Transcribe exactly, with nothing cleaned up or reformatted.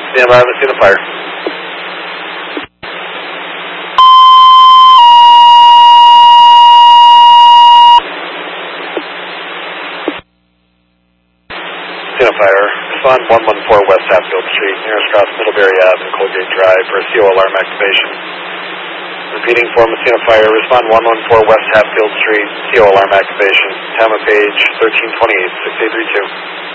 Stand by, Messina Fire. Messina Fire, respond one one four West Hatfield Street, nearest cross Middlebury Avenue and Colgate Drive for a C O alarm activation. Repeating for Messina Fire, respond one one four West Hatfield Street, C O alarm activation. Time of page thirteen twenty-eight, six eight three two.